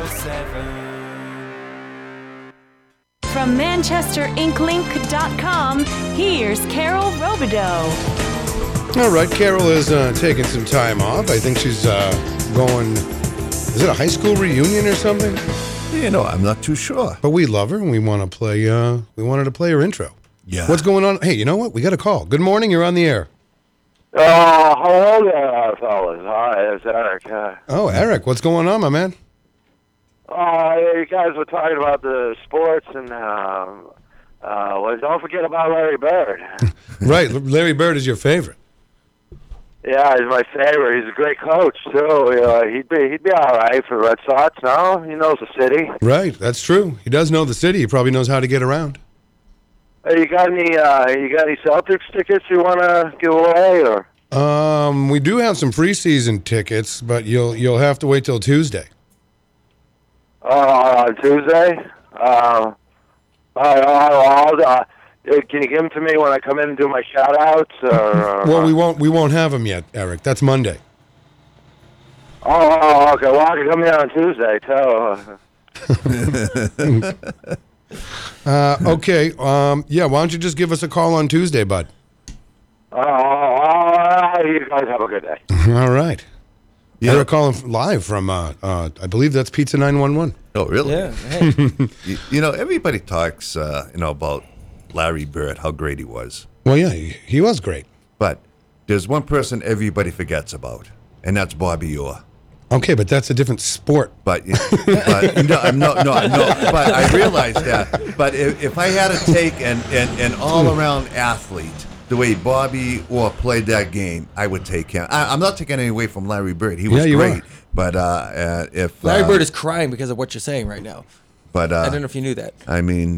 From ManchesterInkLink.com, here's Carol Robideau. All right, Carol is taking some time off. I think she's going, is it a high school reunion or something? You know, I'm not too sure. But we love her, and we want to play, we wanted to play her intro. Yeah. What's going on? Hey, you know what? We got a call. Good morning. You're on the air. Hello there, fellas. Hi, it's Eric. Oh, Eric, what's going on, my man? You guys were talking about the sports, and well, don't forget about Larry Bird. Right, Larry Bird is your favorite. Yeah, he's my favorite. He's a great coach too. He'd be all right for the Red Sox. No, he knows the city. Right, that's true. He does know the city. He probably knows how to get around. Hey, you got any Celtics tickets you want to give away, or? We do have some preseason tickets, but you'll have to wait till Tuesday. On Tuesday. Can you give them to me when I come in and do my shout-outs? Well, we won't have them yet, Eric. That's Monday. Oh, okay. Well, I can come in on Tuesday, too. Okay. Yeah, why don't you just give us a call on Tuesday, bud? You guys have a good day. All right. Yeah. Eric calling live from, I believe that's Pizza 911. Oh, really? Yeah. Hey. You know, everybody talks, about Larry Bird, how great he was. Well, yeah, he was great. But there's one person everybody forgets about, and that's Bobby Orr. Okay, but that's a different sport. But no, but I realize that. But if I had to take an all-around athlete, the way Bobby Orr played that game, I would take him. I'm not taking any away from Larry Bird. He was great. Are. But if Larry Bird is crying because of what you're saying right now. But I don't know if you knew that. I mean, In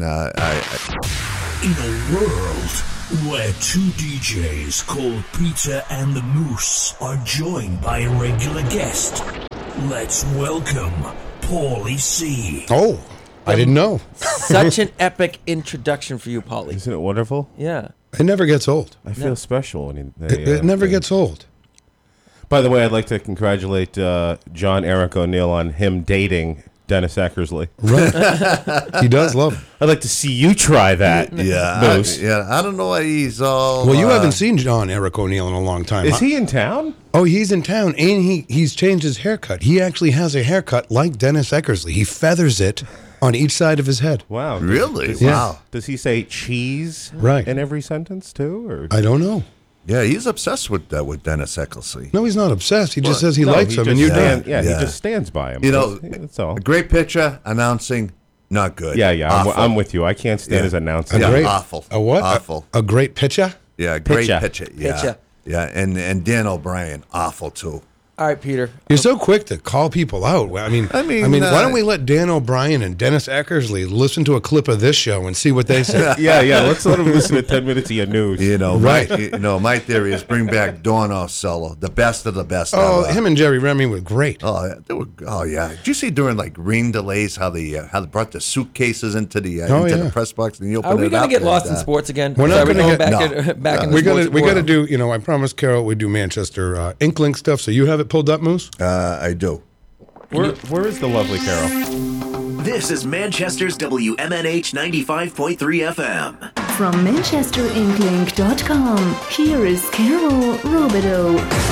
a world where two DJs called Peter and the Moose are joined by a regular guest, let's welcome Paulie C. Oh, I didn't know. Such an epic introduction for you, Paulie. Isn't it wonderful? Yeah. It never gets old. I feel special when It never gets old. By the way, I'd like to congratulate John Eric O'Neill on him dating Dennis Eckersley. Right. He does love him. I'd like to see you try that. Moose. I don't know why he's all. Well, you haven't seen John Eric O'Neill in a long time. Is he in town? Oh, he's in town, and he's changed his haircut. He actually has a haircut like Dennis Eckersley. He feathers it on each side of his head. Wow. Really? Does Wow. Does he say cheese in every sentence, too? Or? I don't know. Yeah, he's obsessed with Dennis Eckersley. No, he's not obsessed. He just says he likes him, and you don't. Yeah, he just stands by him. You know, that's all. A great pitcher, announcing, not good. Yeah, I'm with you. I can't stand his announcing. Awful. A what? Awful. A great pitcher? Yeah, great Pitcher. pitcher. Yeah. Pitcher. Yeah, and Dan O'Brien, awful too. All right, Peter. You're so quick to call people out. I mean, why don't we let Dan O'Brien and Dennis Eckersley listen to a clip of this show and see what they say? yeah. Let's let them listen to 10 minutes of your news. You know, Right. My theory is bring back Dawn Orsello, the best of the best. Oh, ever. him and Jerry Remy were great. Oh, yeah. Did you see during like rain delays how they brought the suitcases into the the press box and you open Are we it going up to get lost and, in sports again? We're not Are we gonna going get- back in We the sports gotta world? do. I promised Carol we'd do Manchester Inklink stuff. So you have it pulled up, Moose? I do. Where is the lovely Carol? This is Manchester's WMNH 95.3 FM. From ManchesterInkLink.com, here is Carol Robideau.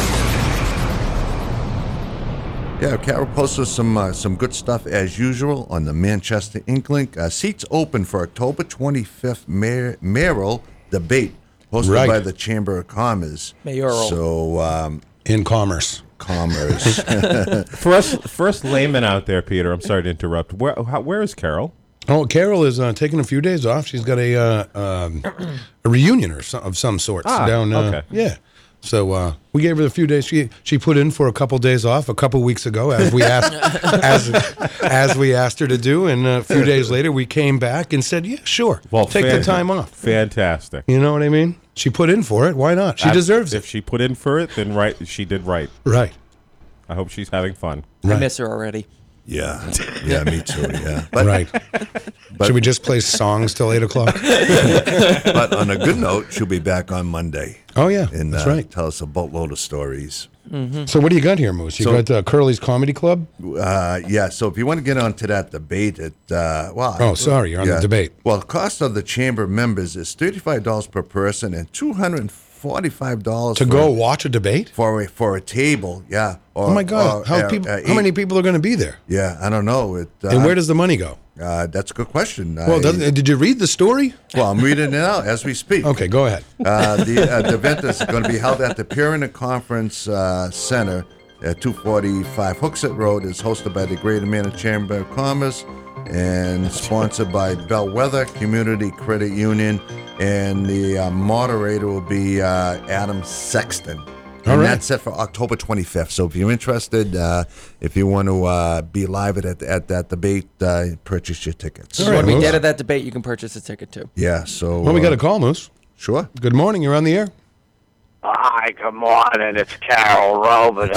Yeah, Carol posted some good stuff as usual on the Manchester Inklink. Seats open for October 25th mayoral debate hosted by the Chamber of Commerce. Mayoral. So In commerce. For us laymen out there, Peter, I'm sorry to interrupt. Where is Carol? Oh, Carol is taking a few days off. She's got a reunion of some sorts down. Okay. Yeah. So we gave her a few days. She put in for a couple days off a couple weeks ago, as we asked as we asked her to do. And a few days later, we came back and said, "Yeah, sure, take the time off." Fantastic. You know what I mean? She put in for it. Why not? She deserves it. If she put in for it, then she did right. Right. I hope she's having fun. I miss her already. Yeah, me too. Yeah, but Right. Should we just play songs till 8 o'clock? but on a good note, she'll be back on Monday. Oh, yeah. And that's right. tell us a boatload of stories. So what do you got here, Moose? You got Curly's Comedy Club? Yeah, so if you want to get onto that debate, Oh, sorry, you're on the debate. Well, the cost of the chamber members is $35 per person and $245 To go watch a debate? for a table. Yeah. Oh my God! How many people are going to be there? Yeah, I don't know. And where does the money go? That's a good question. Well, did you read the story? Well, I'm reading it out as we speak. Okay, go ahead. The event is going to be held at the Pyramid Conference Center at 245 Hooksett Road. It's hosted by the Greater Manor Chamber of Commerce and sponsored by Bellwether Community Credit Union. And the moderator will be Adam Sexton. And that's set for October 25th. So if you're interested, if you want to be live at that debate, purchase your tickets. All right, When we Moose. get at that debate, you can purchase a ticket too. Yeah, so... Well, we got a call, Moose. Sure. Good morning. You're on the air. Hi, good morning. It's Carol Robidoux.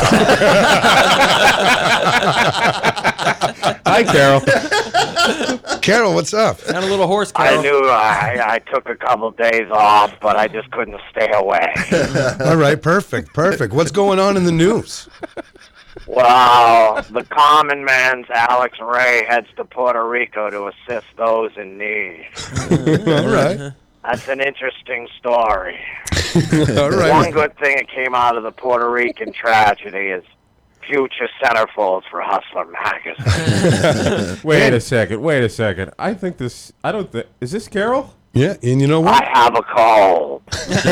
Hi, Carol. Carol, what's up? Sound a little hoarse, I Carol. knew I took a couple days off, but I just couldn't stay away. All right, perfect. What's going on in the news? Well, the common man's Alex Ray heads to Puerto Rico to assist those in need. All right. That's an interesting story. All right. One good thing that came out of the Puerto Rican tragedy is future centerfolds for Hustler magazine. Wait a second. Is this Carol? Yeah, and you know I what? have a cold.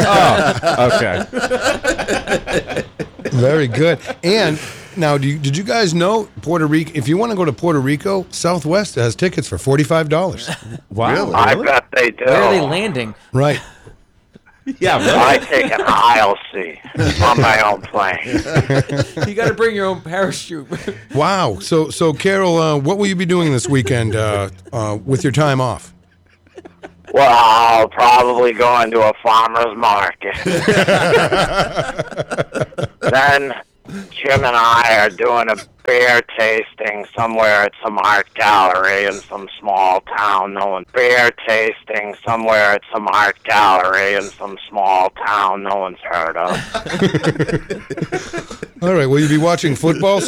Okay. Very good. And now, did you guys know Puerto Rico? If you want to go to Puerto Rico, Southwest has tickets for $45. Wow. Really? I bet they do. Where are they landing? Right. Yeah, really? I take an aisle seat on my own plane. You got to bring your own parachute. Wow. So Carol, what will you be doing this weekend with your time off? Well, I'll probably go into a farmer's market. Then Jim and I are doing a beer tasting somewhere at some art gallery in some small town no one's heard of. All right. Will you be watching football